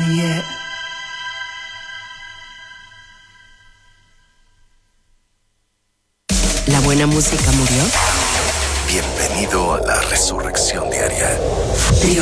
yet. ¿La buena música murió? Bienvenido a la resurrección diaria.